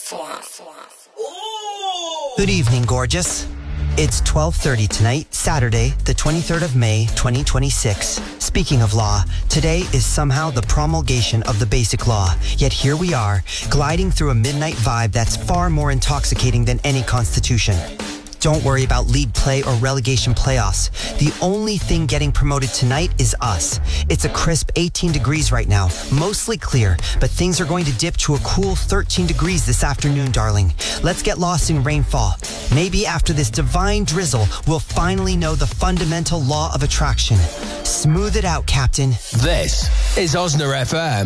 Good evening, gorgeous. It's 12:30 tonight, Saturday, the 23rd of May, 2026. Speaking of law, today is somehow the promulgation of the Basic Law. Yet here we are, gliding through a midnight vibe that's far more intoxicating than any constitution. Don't worry about league play or relegation playoffs. The only thing getting promoted tonight is us. It's a crisp 18 degrees right now, mostly clear, but things are going to dip to a cool 13 degrees this afternoon, darling. Let's get lost in rainfall. Maybe after this divine drizzle, we'll finally know the fundamental law of attraction. Smooth it out, Captain. This is Osna FM.